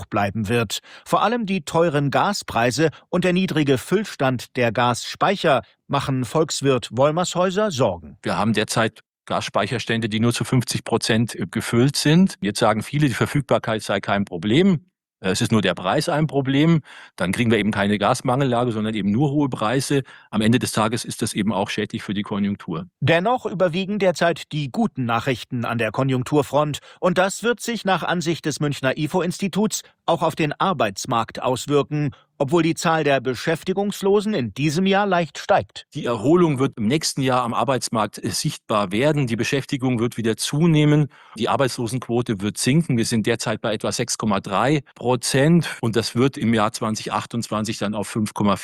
bleiben wird. Vor allem die teuren Gaspreise und der niedrige Füllstand der Gasspeicher machen Volkswirt Wolmershäuser Sorgen. Wir haben derzeit Gasspeicherstände, die nur zu 50% gefüllt sind. Jetzt sagen viele, die Verfügbarkeit sei kein Problem. Es ist nur der Preis ein Problem. Dann kriegen wir eben keine Gasmangellage, sondern eben nur hohe Preise. Am Ende des Tages ist das eben auch schädlich für die Konjunktur. Dennoch überwiegen derzeit die guten Nachrichten an der Konjunkturfront. Und das wird sich nach Ansicht des Münchner IFO-Instituts auch auf den Arbeitsmarkt auswirken, obwohl die Zahl der Beschäftigungslosen in diesem Jahr leicht steigt. Die Erholung wird im nächsten Jahr am Arbeitsmarkt sichtbar werden. Die Beschäftigung wird wieder zunehmen. Die Arbeitslosenquote wird sinken. Wir sind derzeit bei etwa 6,3% und das wird im Jahr 2028 dann auf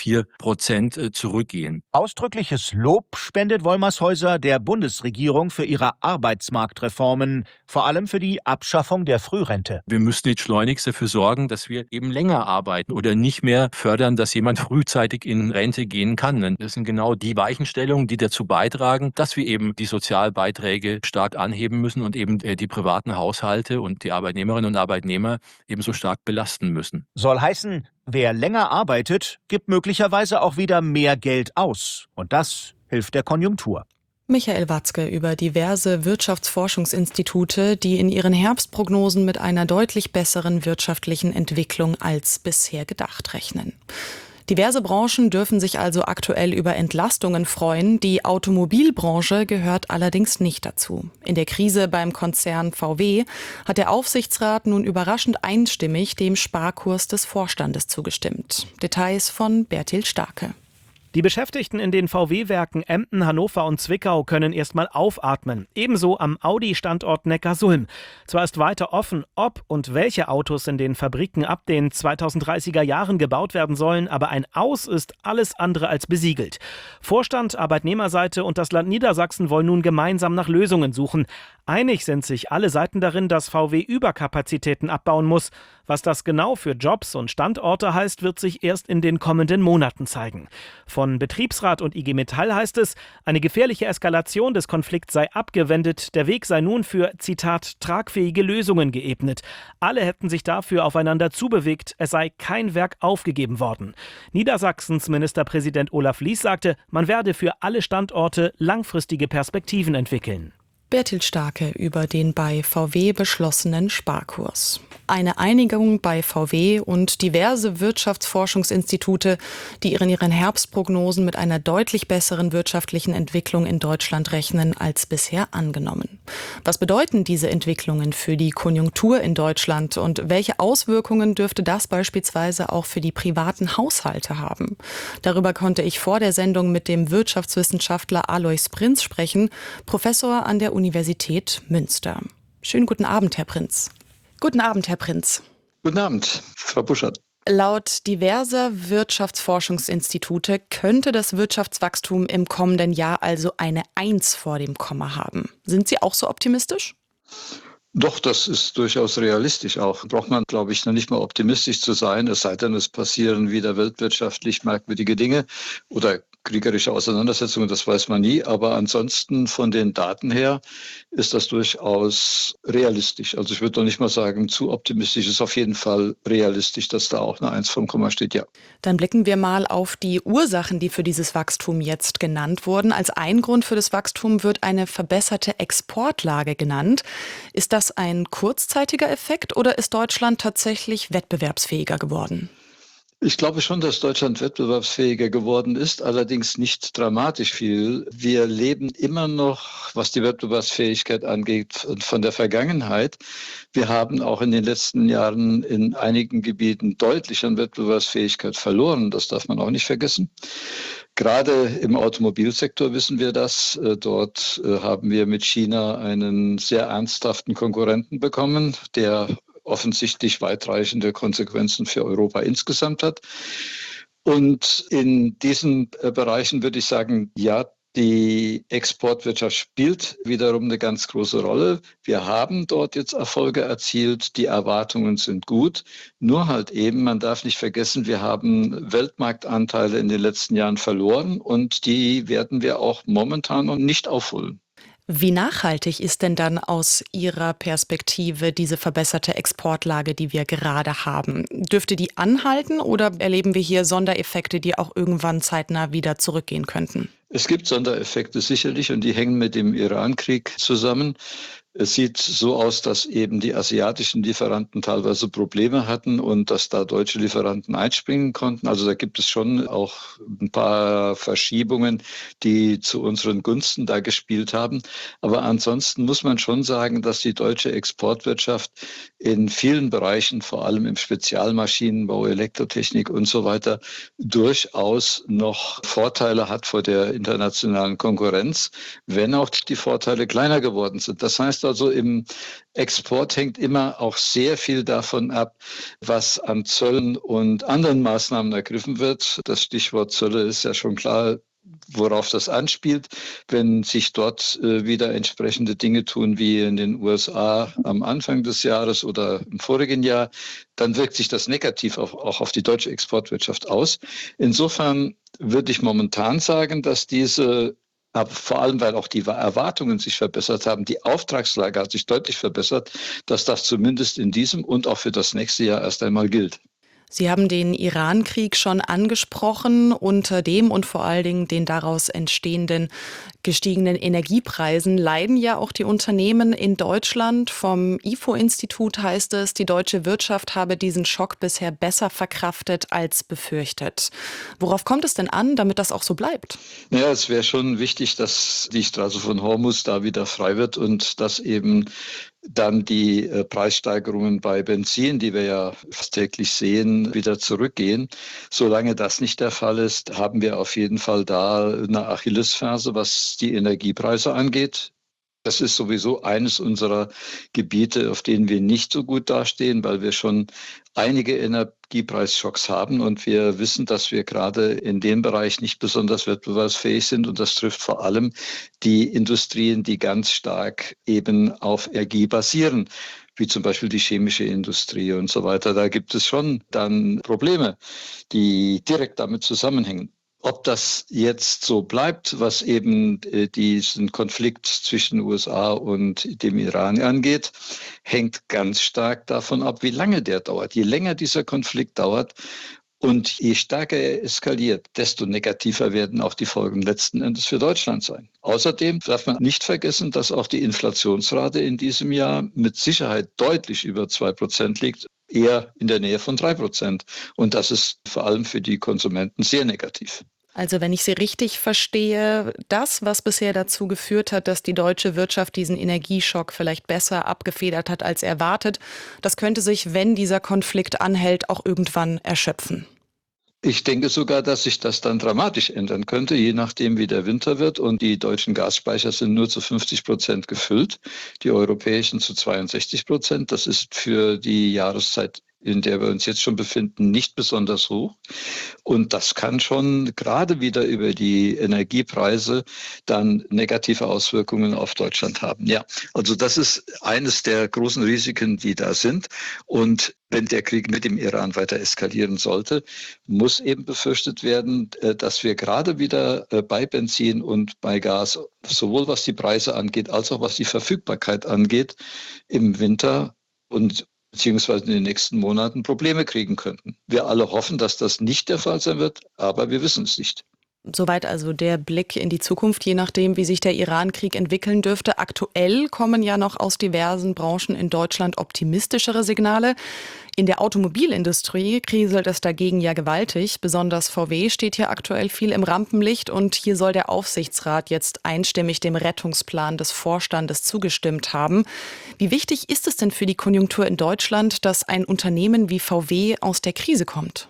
5,4% zurückgehen. Ausdrückliches Lob spendet Wolmershäuser der Bundesregierung für ihre Arbeitsmarktreformen, vor allem für die Abschaffung der Frührente. Wir müssen jetzt schleunigst dafür sorgen, dass wir eben länger arbeiten oder nicht mehr fördern, dass jemand frühzeitig in Rente gehen kann. Denn das sind genau die Weichenstellungen, die dazu beitragen, dass wir eben die Sozialbeiträge stark anheben müssen und eben die privaten Haushalte und die Arbeitnehmerinnen und Arbeitnehmer ebenso stark belasten müssen. Soll heißen, wer länger arbeitet, gibt möglicherweise auch wieder mehr Geld aus. Und das hilft der Konjunktur. Michael Watzke über diverse Wirtschaftsforschungsinstitute, die in ihren Herbstprognosen mit einer deutlich besseren wirtschaftlichen Entwicklung als bisher gedacht rechnen. Diverse Branchen dürfen sich also aktuell über Entlastungen freuen. Die Automobilbranche gehört allerdings nicht dazu. In der Krise beim Konzern VW hat der Aufsichtsrat nun überraschend einstimmig dem Sparkurs des Vorstandes zugestimmt. Details von Bertil Starke. Die Beschäftigten in den VW-Werken Emden, Hannover und Zwickau können erstmal aufatmen. Ebenso am Audi-Standort Neckarsulm. Zwar ist weiter offen, ob und welche Autos in den Fabriken ab den 2030er Jahren gebaut werden sollen, aber ein Aus ist alles andere als besiegelt. Vorstand, Arbeitnehmerseite und das Land Niedersachsen wollen nun gemeinsam nach Lösungen suchen. Einig sind sich alle Seiten darin, dass VW Überkapazitäten abbauen muss. Was das genau für Jobs und Standorte heißt, wird sich erst in den kommenden Monaten zeigen. Von Betriebsrat und IG Metall heißt es, eine gefährliche Eskalation des Konflikts sei abgewendet, der Weg sei nun für, Zitat, tragfähige Lösungen geebnet. Alle hätten sich dafür aufeinander zubewegt, es sei kein Werk aufgegeben worden. Niedersachsens Ministerpräsident Olaf Lies sagte, man werde für alle Standorte langfristige Perspektiven entwickeln. Bertil Starke über den bei VW beschlossenen Sparkurs. Eine Einigung bei VW und diverse Wirtschaftsforschungsinstitute, die in ihren Herbstprognosen mit einer deutlich besseren wirtschaftlichen Entwicklung in Deutschland rechnen als bisher angenommen. Was bedeuten diese Entwicklungen für die Konjunktur in Deutschland und welche Auswirkungen dürfte das beispielsweise auch für die privaten Haushalte haben? Darüber konnte ich vor der Sendung mit dem Wirtschaftswissenschaftler Alois Prinz sprechen, Professor an der Universität Münster. Schönen guten Abend, Herr Prinz. Guten Abend, Herr Prinz. Guten Abend, Frau Buschert. Laut diverser Wirtschaftsforschungsinstitute könnte das Wirtschaftswachstum im kommenden Jahr also eine 1 vor dem Komma haben. Sind Sie auch so optimistisch? Doch, das ist durchaus realistisch auch. Braucht man, glaube ich, noch nicht mal optimistisch zu sein, es sei denn, es passieren wieder weltwirtschaftlich merkwürdige Dinge oder kriegerische Auseinandersetzungen, das weiß man nie. Aber ansonsten von den Daten her ist das durchaus realistisch. Also ich würde doch nicht mal sagen, zu optimistisch, ist auf jeden Fall realistisch, dass da auch eine 1 vom Komma steht, ja. Dann blicken wir mal auf die Ursachen, die für dieses Wachstum jetzt genannt wurden. Als ein Grund für das Wachstum wird eine verbesserte Exportlage genannt. Ist das ein kurzzeitiger Effekt oder ist Deutschland tatsächlich wettbewerbsfähiger geworden? Ich glaube schon, dass Deutschland wettbewerbsfähiger geworden ist, allerdings nicht dramatisch viel. Wir leben immer noch, was die Wettbewerbsfähigkeit angeht, von der Vergangenheit. Wir haben auch in den letzten Jahren in einigen Gebieten deutlich an Wettbewerbsfähigkeit verloren. Das darf man auch nicht vergessen. Gerade im Automobilsektor wissen wir das. Dort haben wir mit China einen sehr ernsthaften Konkurrenten bekommen, der offensichtlich weitreichende Konsequenzen für Europa insgesamt hat. Und in diesen Bereichen würde ich sagen, ja, die Exportwirtschaft spielt wiederum eine ganz große Rolle. Wir haben dort jetzt Erfolge erzielt, die Erwartungen sind gut. Nur halt eben, man darf nicht vergessen, wir haben Weltmarktanteile in den letzten Jahren verloren und die werden wir auch momentan noch nicht aufholen. Wie nachhaltig ist denn dann aus Ihrer Perspektive diese verbesserte Exportlage, die wir gerade haben? Dürfte die anhalten oder erleben wir hier Sondereffekte, die auch irgendwann zeitnah wieder zurückgehen könnten? Es gibt Sondereffekte sicherlich und die hängen mit dem Iran-Krieg zusammen. Es sieht so aus, dass eben die asiatischen Lieferanten teilweise Probleme hatten und dass da deutsche Lieferanten einspringen konnten. Also da gibt es schon auch ein paar Verschiebungen, die zu unseren Gunsten da gespielt haben. Aber ansonsten muss man schon sagen, dass die deutsche Exportwirtschaft in vielen Bereichen, vor allem im Spezialmaschinenbau, Elektrotechnik und so weiter, durchaus noch Vorteile hat vor der internationalen Konkurrenz, wenn auch die Vorteile kleiner geworden sind. Das heißt also, im Export hängt immer auch sehr viel davon ab, was an Zöllen und anderen Maßnahmen ergriffen wird. Das Stichwort Zölle ist ja schon klar, worauf das anspielt. Wenn sich dort wieder entsprechende Dinge tun wie in den USA am Anfang des Jahres oder im vorigen Jahr, dann wirkt sich das negativ auch auf die deutsche Exportwirtschaft aus. Insofern würde ich momentan sagen, dass aber vor allem, weil auch die Erwartungen sich verbessert haben, die Auftragslage hat sich deutlich verbessert, dass das zumindest in diesem und auch für das nächste Jahr erst einmal gilt. Sie haben den Iran-Krieg schon angesprochen. Unter dem und vor allen Dingen den daraus entstehenden gestiegenen Energiepreisen leiden ja auch die Unternehmen in Deutschland. Vom IFO-Institut heißt es, die deutsche Wirtschaft habe diesen Schock bisher besser verkraftet als befürchtet. Worauf kommt es denn an, damit das auch so bleibt? Naja, es wäre schon wichtig, dass die Straße von Hormuz da wieder frei wird und dass eben dann die Preissteigerungen bei Benzin, die wir ja fast täglich sehen, wieder zurückgehen. Solange das nicht der Fall ist, haben wir auf jeden Fall da eine Achillesferse, was die Energiepreise angeht. Das ist sowieso eines unserer Gebiete, auf denen wir nicht so gut dastehen, weil wir schon einige Energiepreisschocks haben und wir wissen, dass wir gerade in dem Bereich nicht besonders wettbewerbsfähig sind und das trifft vor allem die Industrien, die ganz stark eben auf Energie basieren, wie zum Beispiel die chemische Industrie und so weiter. Da gibt es schon dann Probleme, die direkt damit zusammenhängen. Ob das jetzt so bleibt, was eben diesen Konflikt zwischen USA und dem Iran angeht, hängt ganz stark davon ab, wie lange der dauert. Je länger dieser Konflikt dauert und je stärker er eskaliert, desto negativer werden auch die Folgen letzten Endes für Deutschland sein. Außerdem darf man nicht vergessen, dass auch die Inflationsrate in diesem Jahr mit Sicherheit deutlich über 2% liegt, eher in der Nähe von 3%. Und das ist vor allem für die Konsumenten sehr negativ. Also wenn ich Sie richtig verstehe, das, was bisher dazu geführt hat, dass die deutsche Wirtschaft diesen Energieschock vielleicht besser abgefedert hat als erwartet, das könnte sich, wenn dieser Konflikt anhält, auch irgendwann erschöpfen. Ich denke sogar, dass sich das dann dramatisch ändern könnte, je nachdem, wie der Winter wird. Und die deutschen Gasspeicher sind nur zu 50% gefüllt, die europäischen zu 62%. Das ist für die Jahreszeit, in der wir uns jetzt schon befinden, nicht besonders hoch. Und das kann schon gerade wieder über die Energiepreise dann negative Auswirkungen auf Deutschland haben. Ja, also das ist eines der großen Risiken, die da sind. Und wenn der Krieg mit dem Iran weiter eskalieren sollte, muss eben befürchtet werden, dass wir gerade wieder bei Benzin und bei Gas, sowohl was die Preise angeht, als auch was die Verfügbarkeit angeht, im Winter und beziehungsweise in den nächsten Monaten Probleme kriegen könnten. Wir alle hoffen, dass das nicht der Fall sein wird, aber wir wissen es nicht. Soweit also der Blick in die Zukunft, je nachdem, wie sich der Iran-Krieg entwickeln dürfte. Aktuell kommen ja noch aus diversen Branchen in Deutschland optimistischere Signale. In der Automobilindustrie kriselt es dagegen ja gewaltig. Besonders VW steht hier aktuell viel im Rampenlicht und hier soll der Aufsichtsrat jetzt einstimmig dem Rettungsplan des Vorstandes zugestimmt haben. Wie wichtig ist es denn für die Konjunktur in Deutschland, dass ein Unternehmen wie VW aus der Krise kommt?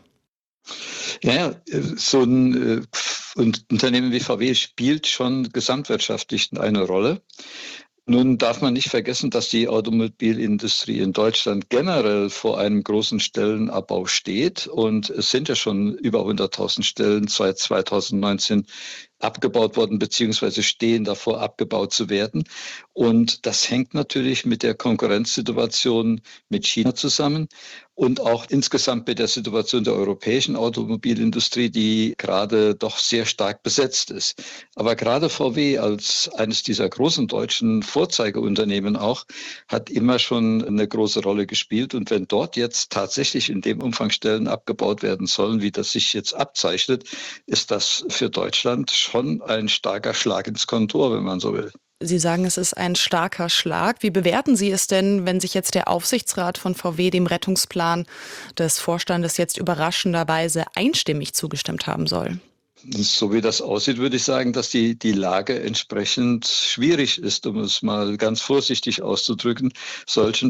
Naja, so ein Unternehmen wie VW spielt schon gesamtwirtschaftlich eine Rolle. Nun darf man nicht vergessen, dass die Automobilindustrie in Deutschland generell vor einem großen Stellenabbau steht. Und es sind ja schon über 100.000 Stellen seit 2019 abgebaut worden, beziehungsweise stehen davor, abgebaut zu werden. Und das hängt natürlich mit der Konkurrenzsituation mit China zusammen und auch insgesamt mit der Situation der europäischen Automobilindustrie, die gerade doch sehr stark besetzt ist. Aber gerade VW als eines dieser großen deutschen Vorzeigeunternehmen auch hat immer schon eine große Rolle gespielt. Und wenn dort jetzt tatsächlich in dem Umfang Stellen abgebaut werden sollen, wie das sich jetzt abzeichnet, ist das für Deutschland schon ein starker Schlag ins Kontor, wenn man so will. Sie sagen, es ist ein starker Schlag. Wie bewerten Sie es denn, wenn sich jetzt der Aufsichtsrat von VW dem Rettungsplan des Vorstandes jetzt überraschenderweise einstimmig zugestimmt haben soll? So wie das aussieht, würde ich sagen, dass die Lage entsprechend schwierig ist, um es mal ganz vorsichtig auszudrücken. Solchen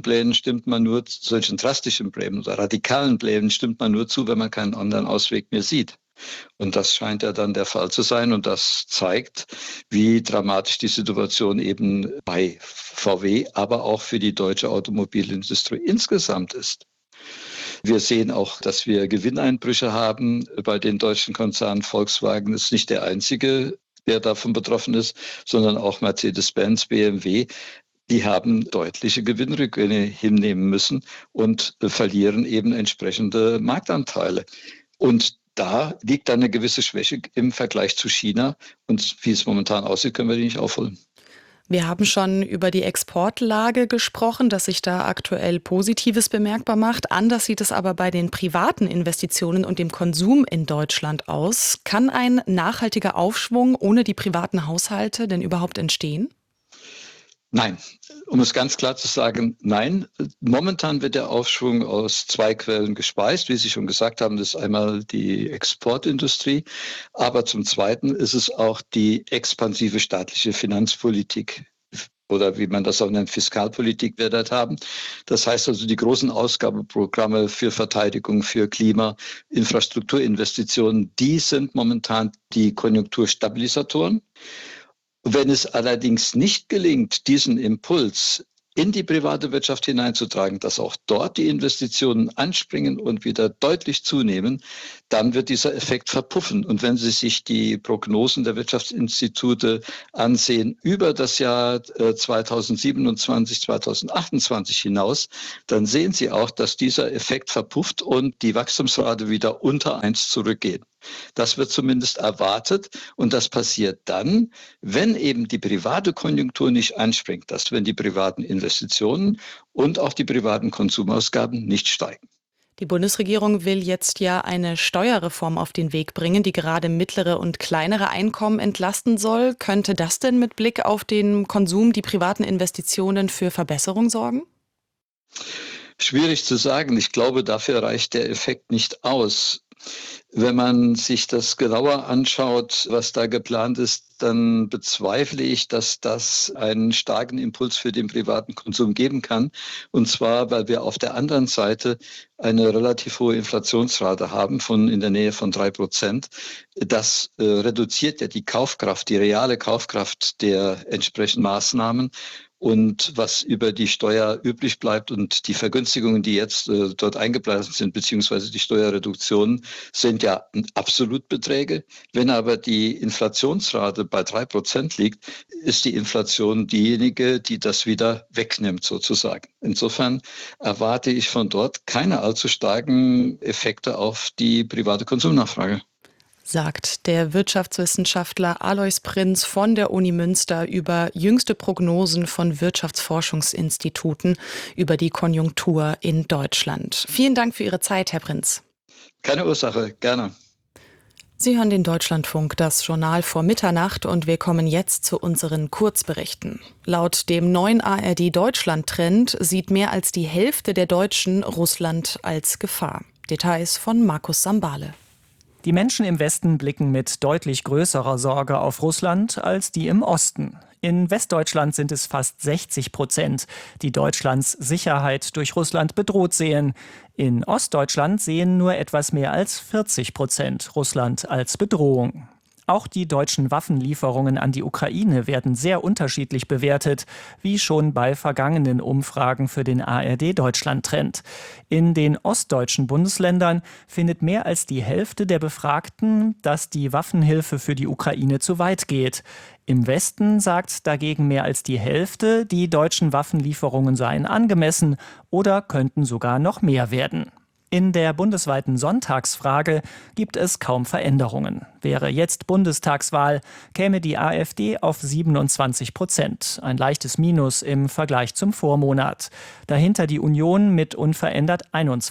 drastischen Plänen oder radikalen Plänen stimmt man nur zu, wenn man keinen anderen Ausweg mehr sieht. Und das scheint ja dann der Fall zu sein. Und das zeigt, wie dramatisch die Situation eben bei VW, aber auch für die deutsche Automobilindustrie insgesamt ist. Wir sehen auch, dass wir Gewinneinbrüche haben bei den deutschen Konzernen. Volkswagen ist nicht der einzige, der davon betroffen ist, sondern auch Mercedes-Benz, BMW. Die haben deutliche Gewinnrückgänge hinnehmen müssen und verlieren eben entsprechende Marktanteile. Und da liegt eine gewisse Schwäche im Vergleich zu China. Und wie es momentan aussieht, können wir die nicht aufholen. Wir haben schon über die Exportlage gesprochen, dass sich da aktuell Positives bemerkbar macht. Anders sieht es aber bei den privaten Investitionen und dem Konsum in Deutschland aus. Kann ein nachhaltiger Aufschwung ohne die privaten Haushalte denn überhaupt entstehen? Nein, um es ganz klar zu sagen, nein. Momentan wird der Aufschwung aus zwei Quellen gespeist. Wie Sie schon gesagt haben, das ist einmal die Exportindustrie, aber zum Zweiten ist es auch die expansive staatliche Finanzpolitik oder wie man das auch nennt, Fiskalpolitik wir dort haben. Das heißt also die großen Ausgabenprogramme für Verteidigung, für Klima, Infrastrukturinvestitionen, die sind momentan die Konjunkturstabilisatoren. Wenn es allerdings nicht gelingt, diesen Impuls in die private Wirtschaft hineinzutragen, dass auch dort die Investitionen anspringen und wieder deutlich zunehmen, dann wird dieser Effekt verpuffen. Und wenn Sie sich die Prognosen der Wirtschaftsinstitute ansehen über das Jahr 2027, 2028 hinaus, dann sehen Sie auch, dass dieser Effekt verpufft und die Wachstumsrate wieder unter 1 zurückgeht. Das wird zumindest erwartet und das passiert dann, wenn eben die private Konjunktur nicht anspringt, dass wenn die privaten Investitionen und auch die privaten Konsumausgaben nicht steigen. Die Bundesregierung will jetzt ja eine Steuerreform auf den Weg bringen, die gerade mittlere und kleinere Einkommen entlasten soll. Könnte das denn mit Blick auf den Konsum, die privaten Investitionen für Verbesserung sorgen? Schwierig zu sagen. Ich glaube, dafür reicht der Effekt nicht aus. Wenn man sich das genauer anschaut, was da geplant ist, dann bezweifle ich, dass das einen starken Impuls für den privaten Konsum geben kann. Und zwar, weil wir auf der anderen Seite eine relativ hohe Inflationsrate haben von in der Nähe von 3%. Das reduziert ja die Kaufkraft, die reale Kaufkraft der entsprechenden Maßnahmen. Und was über die Steuer übrig bleibt und die Vergünstigungen, die jetzt dort eingeplant sind, beziehungsweise die Steuerreduktionen, sind ja Absolutbeträge. Wenn aber die Inflationsrate bei 3% liegt, ist die Inflation diejenige, die das wieder wegnimmt sozusagen. Insofern erwarte ich von dort keine allzu starken Effekte auf die private Konsumnachfrage. Sagt der Wirtschaftswissenschaftler Alois Prinz von der Uni Münster über jüngste Prognosen von Wirtschaftsforschungsinstituten über die Konjunktur in Deutschland. Vielen Dank für Ihre Zeit, Herr Prinz. Keine Ursache, gerne. Sie hören den Deutschlandfunk, das Journal vor Mitternacht, und wir kommen jetzt zu unseren Kurzberichten. Laut dem neuen ARD-Deutschland-Trend sieht mehr als die Hälfte der Deutschen Russland als Gefahr. Details von Markus Sambale. Die Menschen im Westen blicken mit deutlich größerer Sorge auf Russland als die im Osten. In Westdeutschland sind es fast 60%, die Deutschlands Sicherheit durch Russland bedroht sehen. In Ostdeutschland sehen nur etwas mehr als 40% Russland als Bedrohung. Auch die deutschen Waffenlieferungen an die Ukraine werden sehr unterschiedlich bewertet, wie schon bei vergangenen Umfragen für den ARD-Deutschland-Trend. In den ostdeutschen Bundesländern findet mehr als die Hälfte der Befragten, dass die Waffenhilfe für die Ukraine zu weit geht. Im Westen sagt dagegen mehr als die Hälfte, die deutschen Waffenlieferungen seien angemessen oder könnten sogar noch mehr werden. In der bundesweiten Sonntagsfrage gibt es kaum Veränderungen. Wäre jetzt Bundestagswahl, käme die AfD auf 27%, ein leichtes Minus im Vergleich zum Vormonat. Dahinter die Union mit unverändert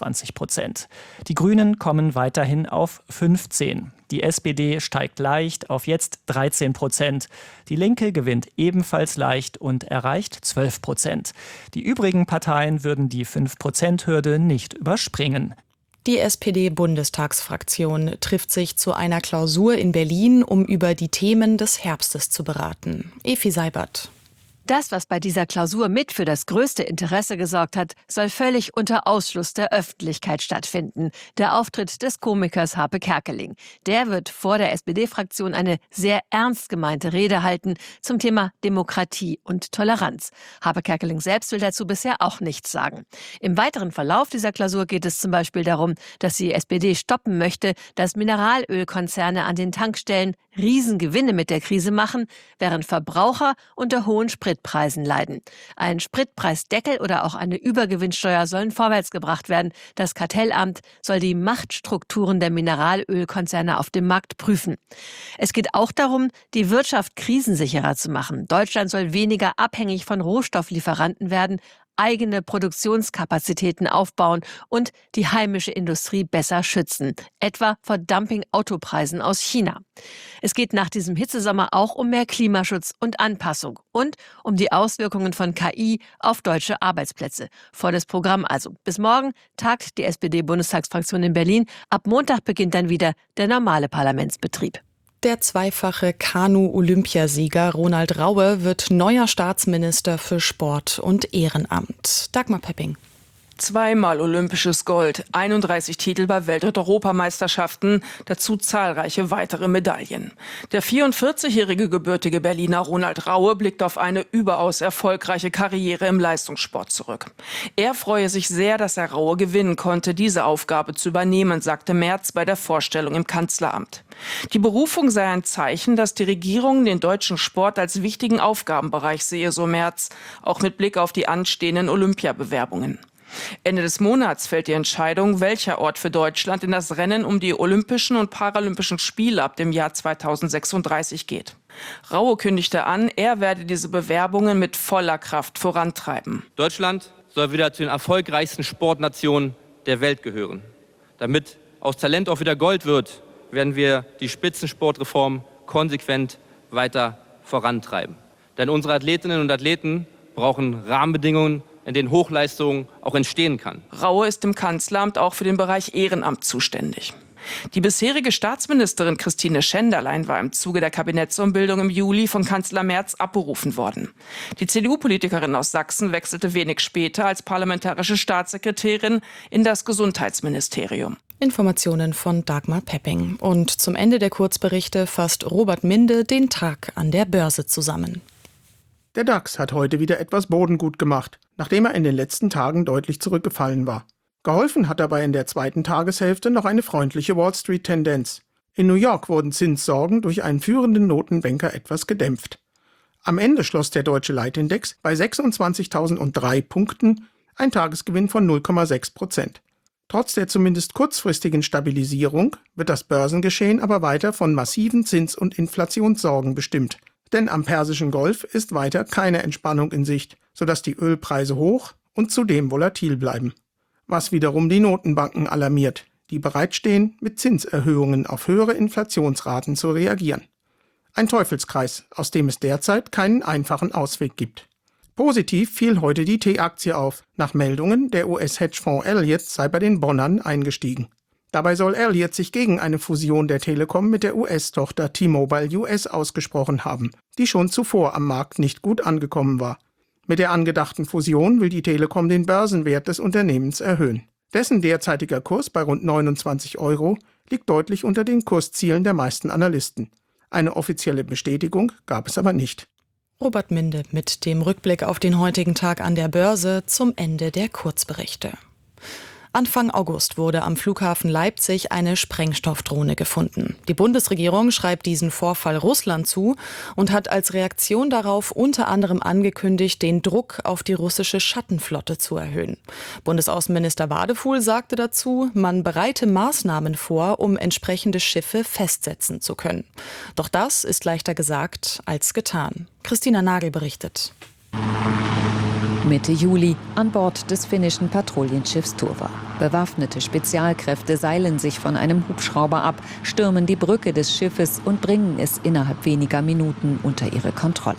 21%. Die Grünen kommen weiterhin auf 15%. Die SPD steigt leicht auf jetzt 13%. Die Linke gewinnt ebenfalls leicht und erreicht 12%. Die übrigen Parteien würden die 5%-Hürde nicht überspringen. Die SPD-Bundestagsfraktion trifft sich zu einer Klausur in Berlin, um über die Themen des Herbstes zu beraten. Efi Seibert. Das, was bei dieser Klausur mit für das größte Interesse gesorgt hat, soll völlig unter Ausschluss der Öffentlichkeit stattfinden. Der Auftritt des Komikers Harpe Kerkeling. Der wird vor der SPD-Fraktion eine sehr ernst gemeinte Rede halten zum Thema Demokratie und Toleranz. Harpe Kerkeling selbst will dazu bisher auch nichts sagen. Im weiteren Verlauf dieser Klausur geht es zum Beispiel darum, dass die SPD stoppen möchte, dass Mineralölkonzerne an den Tankstellen Riesengewinne mit der Krise machen, während Verbraucher unter hohen Spritpreisen leiden. Ein Spritpreisdeckel oder auch eine Übergewinnsteuer sollen vorwärts gebracht werden. Das Kartellamt soll die Machtstrukturen der Mineralölkonzerne auf dem Markt prüfen. Es geht auch darum, die Wirtschaft krisensicherer zu machen. Deutschland soll weniger abhängig von Rohstofflieferanten werden, eigene Produktionskapazitäten aufbauen und die heimische Industrie besser schützen, etwa vor Dumping-Autopreisen aus China. Es geht nach diesem Hitzesommer auch um mehr Klimaschutz und Anpassung und um die Auswirkungen von KI auf deutsche Arbeitsplätze. Volles Programm also. Bis morgen tagt die SPD-Bundestagsfraktion in Berlin. Ab Montag beginnt dann wieder der normale Parlamentsbetrieb. Der zweifache Kanu-Olympiasieger Ronald Raue wird neuer Staatsminister für Sport und Ehrenamt. Dagmar Pepping. Zweimal olympisches Gold, 31 Titel bei Welt- und Europameisterschaften, dazu zahlreiche weitere Medaillen. Der 44-jährige gebürtige Berliner Ronald Raue blickt auf eine überaus erfolgreiche Karriere im Leistungssport zurück. Er freue sich sehr, dass er Raue gewinnen konnte, diese Aufgabe zu übernehmen, sagte Merz bei der Vorstellung im Kanzleramt. Die Berufung sei ein Zeichen, dass die Regierung den deutschen Sport als wichtigen Aufgabenbereich sehe, so Merz, auch mit Blick auf die anstehenden Olympiabewerbungen. Ende des Monats fällt die Entscheidung, welcher Ort für Deutschland in das Rennen um die Olympischen und Paralympischen Spiele ab dem Jahr 2036 geht. Raue kündigte an, er werde diese Bewerbungen mit voller Kraft vorantreiben. Deutschland soll wieder zu den erfolgreichsten Sportnationen der Welt gehören. Damit aus Talent auch wieder Gold wird, werden wir die Spitzensportreform konsequent weiter vorantreiben. Denn unsere Athletinnen und Athleten brauchen Rahmenbedingungen, in denen Hochleistung auch entstehen kann. Raue ist im Kanzleramt auch für den Bereich Ehrenamt zuständig. Die bisherige Staatsministerin Christine Schenderlein war im Zuge der Kabinettsumbildung im Juli von Kanzler Merz abberufen worden. Die CDU-Politikerin aus Sachsen wechselte wenig später als parlamentarische Staatssekretärin in das Gesundheitsministerium. Informationen von Dagmar Pepping. Und zum Ende der Kurzberichte fasst Robert Minde den Tag an der Börse zusammen. Der DAX hat heute wieder etwas Boden gut gemacht, nachdem er in den letzten Tagen deutlich zurückgefallen war. Geholfen hat dabei in der zweiten Tageshälfte noch eine freundliche Wall-Street-Tendenz. In New York wurden Zinssorgen durch einen führenden Notenbanker etwas gedämpft. Am Ende schloss der deutsche Leitindex bei 26.003 Punkten, ein Tagesgewinn von 0,6%. Trotz der zumindest kurzfristigen Stabilisierung wird das Börsengeschehen aber weiter von massiven Zins- und Inflationssorgen bestimmt. Denn am Persischen Golf ist weiter keine Entspannung in Sicht, sodass die Ölpreise hoch und zudem volatil bleiben. Was wiederum die Notenbanken alarmiert, die bereitstehen, mit Zinserhöhungen auf höhere Inflationsraten zu reagieren. Ein Teufelskreis, aus dem es derzeit keinen einfachen Ausweg gibt. Positiv fiel heute die T-Aktie auf. Nach Meldungen, der US-Hedgefonds Elliott sei bei den Bonnern eingestiegen. Dabei soll Elliott sich gegen eine Fusion der Telekom mit der US-Tochter T-Mobile US ausgesprochen haben, die schon zuvor am Markt nicht gut angekommen war. Mit der angedachten Fusion will die Telekom den Börsenwert des Unternehmens erhöhen. Dessen derzeitiger Kurs bei rund 29 € liegt deutlich unter den Kurszielen der meisten Analysten. Eine offizielle Bestätigung gab es aber nicht. Robert Minde mit dem Rückblick auf den heutigen Tag an der Börse zum Ende der Kurzberichte. Anfang August wurde am Flughafen Leipzig eine Sprengstoffdrohne gefunden. Die Bundesregierung schreibt diesen Vorfall Russland zu und hat als Reaktion darauf unter anderem angekündigt, den Druck auf die russische Schattenflotte zu erhöhen. Bundesaußenminister Wadefuhl sagte dazu, man bereite Maßnahmen vor, um entsprechende Schiffe festsetzen zu können. Doch das ist leichter gesagt als getan. Christina Nagel berichtet. Mitte Juli an Bord des finnischen Patrouillenschiffs Turva. Bewaffnete Spezialkräfte seilen sich von einem Hubschrauber ab, stürmen die Brücke des Schiffes und bringen es innerhalb weniger Minuten unter ihre Kontrolle.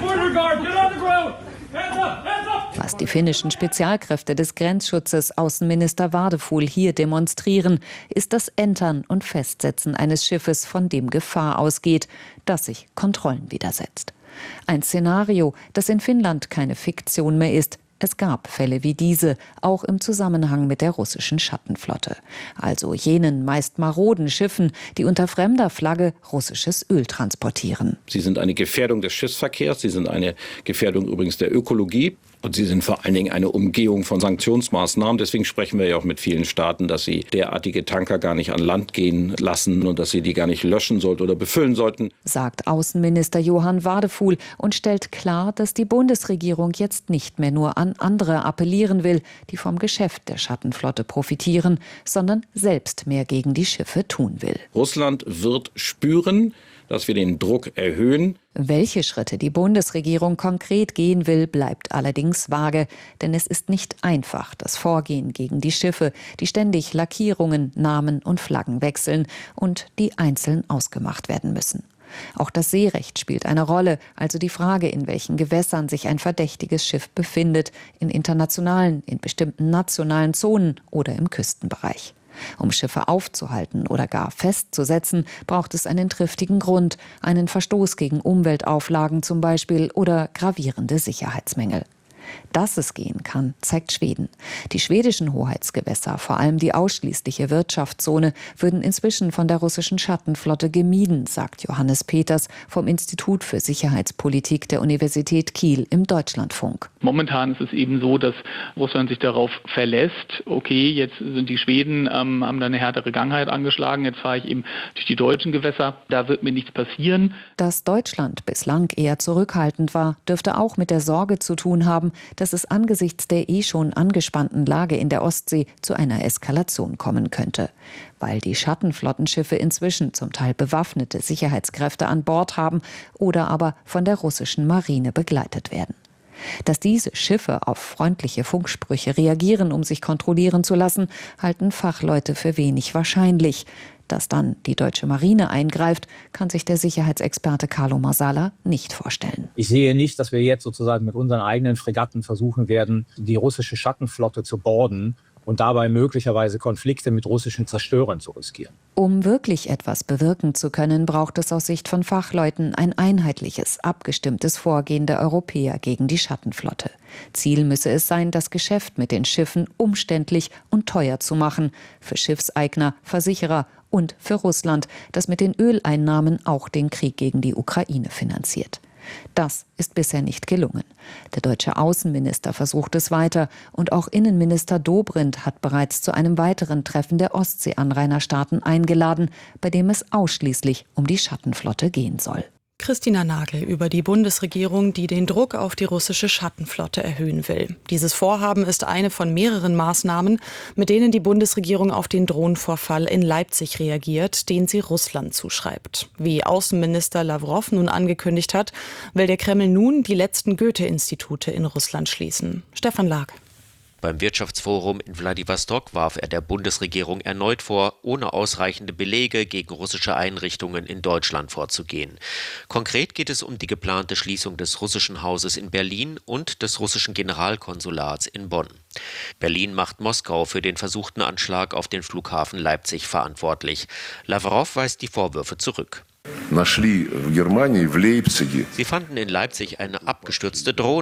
Was die finnischen Spezialkräfte des Grenzschutzes Außenminister Wadefuhl hier demonstrieren, ist das Entern und Festsetzen eines Schiffes, von dem Gefahr ausgeht, das sich Kontrollen widersetzt. Ein Szenario, das in Finnland keine Fiktion mehr ist. Es gab Fälle wie diese, auch im Zusammenhang mit der russischen Schattenflotte. Also jenen meist maroden Schiffen, die unter fremder Flagge russisches Öl transportieren. Sie sind eine Gefährdung des Schiffsverkehrs, sie sind eine Gefährdung übrigens der Ökologie. Und sie sind vor allen Dingen eine Umgehung von Sanktionsmaßnahmen. Deswegen sprechen wir ja auch mit vielen Staaten, dass sie derartige Tanker gar nicht an Land gehen lassen und dass sie die gar nicht löschen sollten oder befüllen sollten. Sagt Außenminister Johann Wadefuhl und stellt klar, dass die Bundesregierung jetzt nicht mehr nur an andere appellieren will, die vom Geschäft der Schattenflotte profitieren, sondern selbst mehr gegen die Schiffe tun will. Russland wird spüren, dass wir den Druck erhöhen. Welche Schritte die Bundesregierung konkret gehen will, bleibt allerdings vage. Denn es ist nicht einfach, das Vorgehen gegen die Schiffe, die ständig Lackierungen, Namen und Flaggen wechseln und die einzeln ausgemacht werden müssen. Auch das Seerecht spielt eine Rolle, also die Frage, in welchen Gewässern sich ein verdächtiges Schiff befindet, in internationalen, in bestimmten nationalen Zonen oder im Küstenbereich. Um Schiffe aufzuhalten oder gar festzusetzen, braucht es einen triftigen Grund, einen Verstoß gegen Umweltauflagen zum Beispiel oder gravierende Sicherheitsmängel. Dass es gehen kann, zeigt Schweden. Die schwedischen Hoheitsgewässer, vor allem die ausschließliche Wirtschaftszone, würden inzwischen von der russischen Schattenflotte gemieden, sagt Johannes Peters vom Institut für Sicherheitspolitik der Universität Kiel im Deutschlandfunk. Momentan ist es eben so, dass Russland sich darauf verlässt, okay, jetzt sind die Schweden, haben da eine härtere Gangheit angeschlagen, jetzt fahre ich eben durch die deutschen Gewässer, da wird mir nichts passieren. Dass Deutschland bislang eher zurückhaltend war, dürfte auch mit der Sorge zu tun haben, dass es angesichts der schon angespannten Lage in der Ostsee zu einer Eskalation kommen könnte. Weil die Schattenflottenschiffe inzwischen zum Teil bewaffnete Sicherheitskräfte an Bord haben oder aber von der russischen Marine begleitet werden. Dass diese Schiffe auf freundliche Funksprüche reagieren, um sich kontrollieren zu lassen, halten Fachleute für wenig wahrscheinlich. Dass dann die deutsche Marine eingreift, kann sich der Sicherheitsexperte Carlo Marsala nicht vorstellen. Ich sehe nicht, dass wir jetzt sozusagen mit unseren eigenen Fregatten versuchen werden, die russische Schattenflotte zu boarden und dabei möglicherweise Konflikte mit russischen Zerstörern zu riskieren. Um wirklich etwas bewirken zu können, braucht es aus Sicht von Fachleuten ein einheitliches, abgestimmtes Vorgehen der Europäer gegen die Schattenflotte. Ziel müsse es sein, das Geschäft mit den Schiffen umständlich und teuer zu machen, für Schiffseigner, Versicherer und für Russland, das mit den Öleinnahmen auch den Krieg gegen die Ukraine finanziert. Das ist bisher nicht gelungen. Der deutsche Außenminister versucht es weiter und auch Innenminister Dobrindt hat bereits zu einem weiteren Treffen der Ostseeanrainerstaaten eingeladen, bei dem es ausschließlich um die Schattenflotte gehen soll. Christina Nagel über die Bundesregierung, die den Druck auf die russische Schattenflotte erhöhen will. Dieses Vorhaben ist eine von mehreren Maßnahmen, mit denen die Bundesregierung auf den Drohnenvorfall in Leipzig reagiert, den sie Russland zuschreibt. Wie Außenminister Lawrow nun angekündigt hat, will der Kreml nun die letzten Goethe-Institute in Russland schließen. Stefan Lag. Beim Wirtschaftsforum in Wladiwostok warf er der Bundesregierung erneut vor, ohne ausreichende Belege gegen russische Einrichtungen in Deutschland vorzugehen. Konkret geht es um die geplante Schließung des russischen Hauses in Berlin und des russischen Generalkonsulats in Bonn. Berlin macht Moskau für den versuchten Anschlag auf den Flughafen Leipzig verantwortlich. Lawrow weist die Vorwürfe zurück. Sie fanden in Leipzig eine abgestürzte Drohne.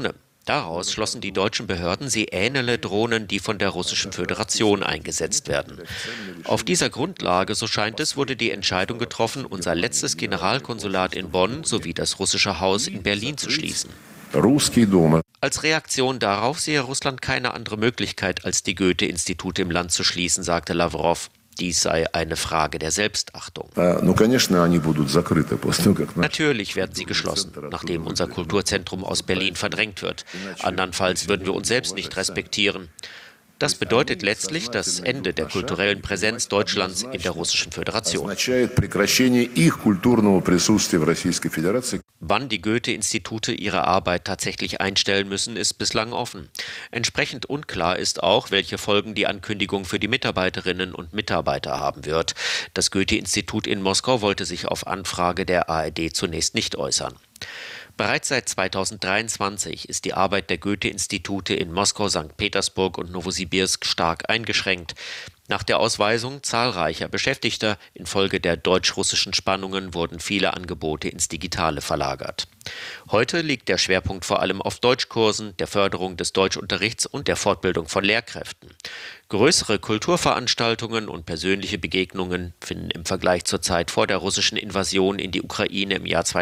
Daraus schlossen die deutschen Behörden, sie ähnele Drohnen, die von der Russischen Föderation eingesetzt werden. Auf dieser Grundlage, so scheint es, wurde die Entscheidung getroffen, unser letztes Generalkonsulat in Bonn sowie das russische Haus in Berlin zu schließen. Als Reaktion darauf sehe Russland keine andere Möglichkeit, als die Goethe-Institute im Land zu schließen, sagte Lavrov. Dies sei eine Frage der Selbstachtung. Natürlich werden sie geschlossen, nachdem unser Kulturzentrum aus Berlin verdrängt wird. Andernfalls würden wir uns selbst nicht respektieren. Das bedeutet letztlich das Ende der kulturellen Präsenz Deutschlands in der Russischen Föderation. Wann die Goethe-Institute ihre Arbeit tatsächlich einstellen müssen, ist bislang offen. Entsprechend unklar ist auch, welche Folgen die Ankündigung für die Mitarbeiterinnen und Mitarbeiter haben wird. Das Goethe-Institut in Moskau wollte sich auf Anfrage der ARD zunächst nicht äußern. Bereits seit 2023 ist die Arbeit der Goethe-Institute in Moskau, St. Petersburg und Nowosibirsk stark eingeschränkt. Nach der Ausweisung zahlreicher Beschäftigter infolge der deutsch-russischen Spannungen wurden viele Angebote ins Digitale verlagert. Heute liegt der Schwerpunkt vor allem auf Deutschkursen, der Förderung des Deutschunterrichts und der Fortbildung von Lehrkräften. Größere Kulturveranstaltungen und persönliche Begegnungen finden im Vergleich zur Zeit vor der russischen Invasion in die Ukraine im Jahr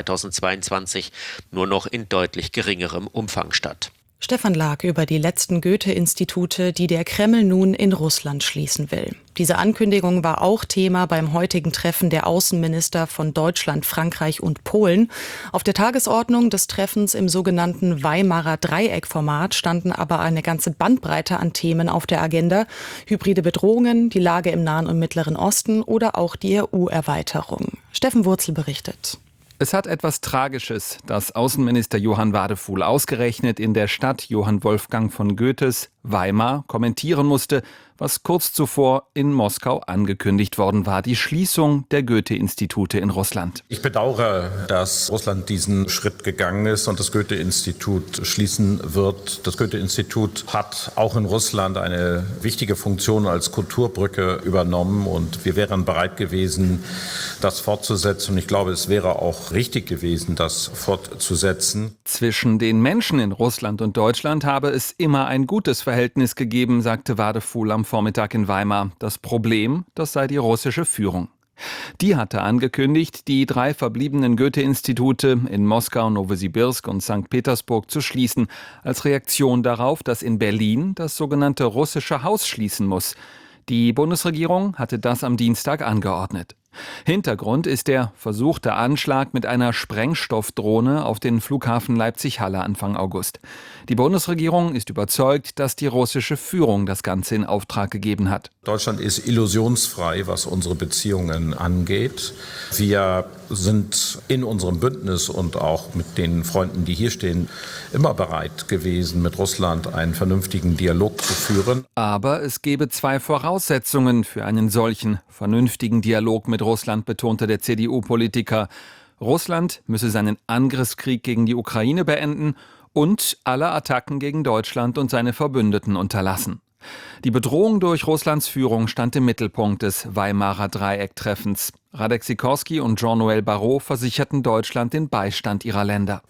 2022 nur noch in deutlich geringerem Umfang statt. Stefan Lag über die letzten Goethe-Institute, die der Kreml nun in Russland schließen will. Diese Ankündigung war auch Thema beim heutigen Treffen der Außenminister von Deutschland, Frankreich und Polen. Auf der Tagesordnung des Treffens im sogenannten Weimarer Dreieckformat standen aber eine ganze Bandbreite an Themen auf der Agenda. Hybride Bedrohungen, die Lage im Nahen und Mittleren Osten oder auch die EU-Erweiterung. Steffen Wurzel berichtet. Es hat etwas Tragisches, dass Außenminister Johann Wadefuhl ausgerechnet in der Stadt Johann Wolfgang von Goethes, Weimar, kommentieren musste, was kurz zuvor in Moskau angekündigt worden war, die Schließung der Goethe-Institute in Russland. Ich bedauere, dass Russland diesen Schritt gegangen ist und das Goethe-Institut schließen wird. Das Goethe-Institut hat auch in Russland eine wichtige Funktion als Kulturbrücke übernommen und wir wären bereit gewesen, das fortzusetzen. Und ich glaube, es wäre auch richtig gewesen, das fortzusetzen. Zwischen den Menschen in Russland und Deutschland habe es immer ein gutes Verhältnis gegeben, sagte Wadefuhl am Vormittag in Weimar. Das Problem, das sei die russische Führung. Die hatte angekündigt, die 3 verbliebenen Goethe-Institute in Moskau, Nowosibirsk und St. Petersburg zu schließen, als Reaktion darauf, dass in Berlin das sogenannte russische Haus schließen muss. Die Bundesregierung hatte das am Dienstag angeordnet. Hintergrund ist der versuchte Anschlag mit einer Sprengstoffdrohne auf den Flughafen Leipzig-Halle Anfang August. Die Bundesregierung ist überzeugt, dass die russische Führung das Ganze in Auftrag gegeben hat. Deutschland ist illusionsfrei, was unsere Beziehungen angeht. Wir sind in unserem Bündnis und auch mit den Freunden, die hier stehen, immer bereit gewesen, mit Russland einen vernünftigen Dialog zu führen. Aber es gebe 2 Voraussetzungen für einen solchen vernünftigen Dialog mit Russland, betonte der CDU-Politiker. Russland müsse seinen Angriffskrieg gegen die Ukraine beenden und alle Attacken gegen Deutschland und seine Verbündeten unterlassen. Die Bedrohung durch Russlands Führung stand im Mittelpunkt des Weimarer Dreiecktreffens. Radek Sikorski und Jean-Noël Barrot versicherten Deutschland den Beistand ihrer Länder.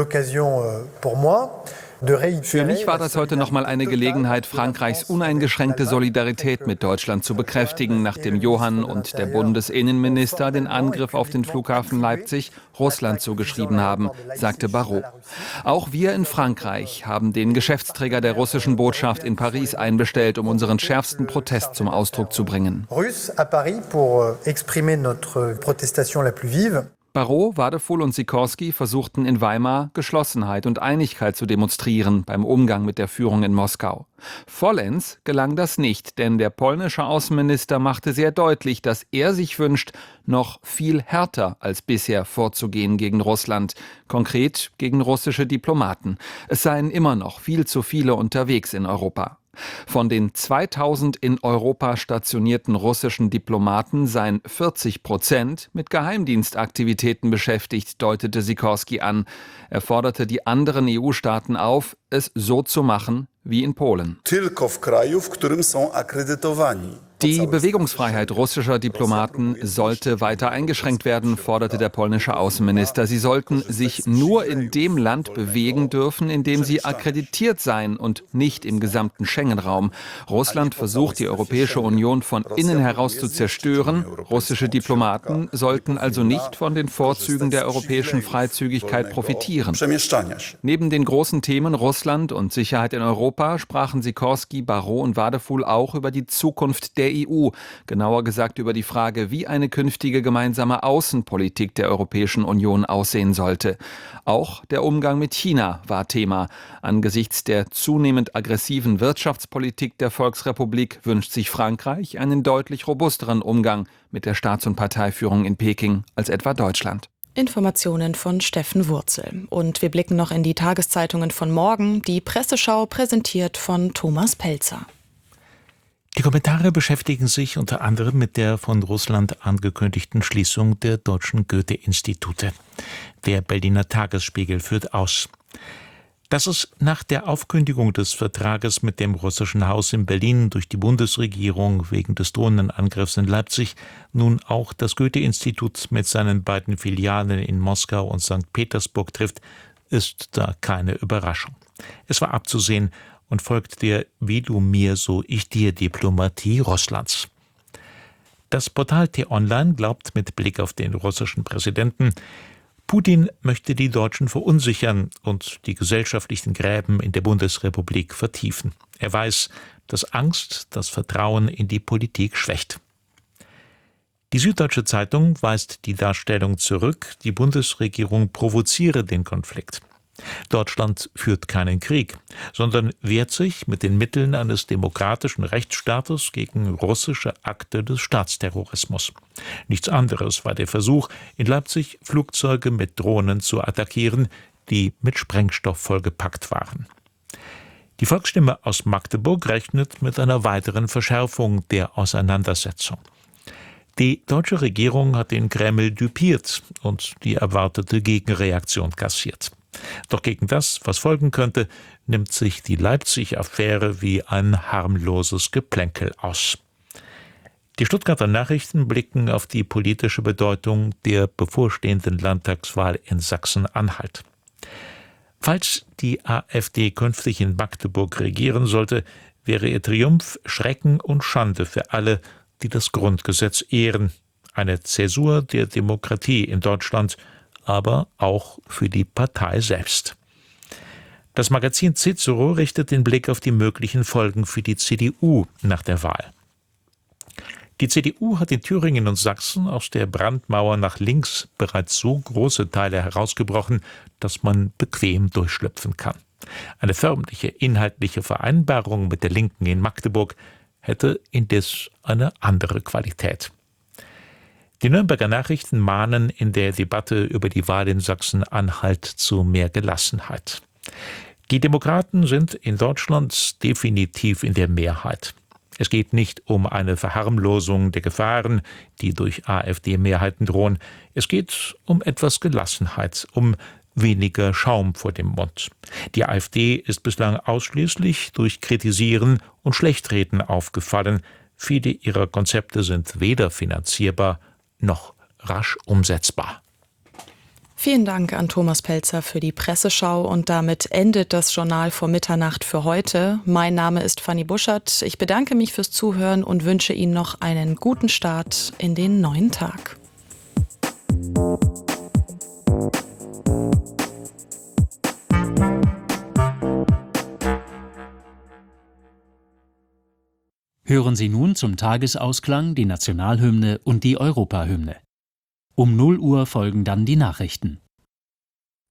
Für mich war das heute nochmal eine Gelegenheit, Frankreichs uneingeschränkte Solidarität mit Deutschland zu bekräftigen, nachdem Johann und der Bundesinnenminister den Angriff auf den Flughafen Leipzig Russland zugeschrieben haben, sagte Barrot. Auch wir in Frankreich haben den Geschäftsträger der russischen Botschaft in Paris einbestellt, um unseren schärfsten Protest zum Ausdruck zu bringen. Barrot, Wadefuhl und Sikorski versuchten in Weimar Geschlossenheit und Einigkeit zu demonstrieren beim Umgang mit der Führung in Moskau. Vollends gelang das nicht, denn der polnische Außenminister machte sehr deutlich, dass er sich wünscht, noch viel härter als bisher vorzugehen gegen Russland, konkret gegen russische Diplomaten. Es seien immer noch viel zu viele unterwegs in Europa. Von den 2000 in Europa stationierten russischen Diplomaten seien 40% mit Geheimdienstaktivitäten beschäftigt, deutete Sikorski an. Er forderte die anderen EU-Staaten auf, es so zu machen wie in Polen. Die Bewegungsfreiheit russischer Diplomaten sollte weiter eingeschränkt werden, forderte der polnische Außenminister. Sie sollten sich nur in dem Land bewegen dürfen, in dem sie akkreditiert seien und nicht im gesamten Schengen-Raum. Russland versucht, die Europäische Union von innen heraus zu zerstören. Russische Diplomaten sollten also nicht von den Vorzügen der europäischen Freizügigkeit profitieren. Neben den großen Themen Russland und Sicherheit in Europa sprachen Sikorski, Barrot und Wadefuhl auch über die Zukunft der EU, genauer gesagt über die Frage, wie eine künftige gemeinsame Außenpolitik der Europäischen Union aussehen sollte. Auch der Umgang mit China war Thema. Angesichts der zunehmend aggressiven Wirtschaftspolitik der Volksrepublik wünscht sich Frankreich einen deutlich robusteren Umgang mit der Staats- und Parteiführung in Peking als etwa Deutschland. Informationen von Steffen Wurzel. Und wir blicken noch in die Tageszeitungen von morgen. Die Presseschau präsentiert von Thomas Pelzer. Die Kommentare beschäftigen sich unter anderem mit der von Russland angekündigten Schließung der deutschen Goethe-Institute. Der Berliner Tagesspiegel führt aus, dass es nach der Aufkündigung des Vertrages mit dem russischen Haus in Berlin durch die Bundesregierung wegen des drohenden Angriffs in Leipzig nun auch das Goethe-Institut mit seinen beiden Filialen in Moskau und St. Petersburg trifft, ist da keine Überraschung. Es war abzusehen und folgt der Wie du mir, so ich dir Diplomatie Russlands. Das Portal T-Online glaubt mit Blick auf den russischen Präsidenten, Putin möchte die Deutschen verunsichern und die gesellschaftlichen Gräben in der Bundesrepublik vertiefen. Er weiß, dass Angst das Vertrauen in die Politik schwächt. Die Süddeutsche Zeitung weist die Darstellung zurück, die Bundesregierung provoziere den Konflikt. Deutschland führt keinen Krieg, sondern wehrt sich mit den Mitteln eines demokratischen Rechtsstaates gegen russische Akte des Staatsterrorismus. Nichts anderes war der Versuch, in Leipzig Flugzeuge mit Drohnen zu attackieren, die mit Sprengstoff vollgepackt waren. Die Volksstimme aus Magdeburg rechnet mit einer weiteren Verschärfung der Auseinandersetzung. Die deutsche Regierung hat den Kreml düpiert und die erwartete Gegenreaktion kassiert. Doch gegen das, was folgen könnte, nimmt sich die Leipzig-Affäre wie ein harmloses Geplänkel aus. Die Stuttgarter Nachrichten blicken auf die politische Bedeutung der bevorstehenden Landtagswahl in Sachsen-Anhalt. Falls die AfD künftig in Magdeburg regieren sollte, wäre ihr Triumph Schrecken und Schande für alle, die das Grundgesetz ehren. Eine Zäsur der Demokratie in Deutschland, aber auch für die Partei selbst. Das Magazin Cicero richtet den Blick auf die möglichen Folgen für die CDU nach der Wahl. Die CDU hat in Thüringen und Sachsen aus der Brandmauer nach links bereits so große Teile herausgebrochen, dass man bequem durchschlüpfen kann. Eine förmliche inhaltliche Vereinbarung mit der Linken in Magdeburg hätte indes eine andere Qualität. Die Nürnberger Nachrichten mahnen in der Debatte über die Wahl in Sachsen-Anhalt zu mehr Gelassenheit. Die Demokraten sind in Deutschland definitiv in der Mehrheit. Es geht nicht um eine Verharmlosung der Gefahren, die durch AfD-Mehrheiten drohen. Es geht um etwas Gelassenheit, um weniger Schaum vor dem Mund. Die AfD ist bislang ausschließlich durch Kritisieren und Schlechtreden aufgefallen. Viele ihrer Konzepte sind weder finanzierbar noch rasch umsetzbar. Vielen Dank an Thomas Pelzer für die Presseschau und damit endet das Journal vor Mitternacht für heute. Mein Name ist Fanny Buschert. Ich bedanke mich fürs Zuhören und wünsche Ihnen noch einen guten Start in den neuen Tag. Hören Sie nun zum Tagesausklang die Nationalhymne und die Europahymne. Um 0 Uhr folgen dann die Nachrichten.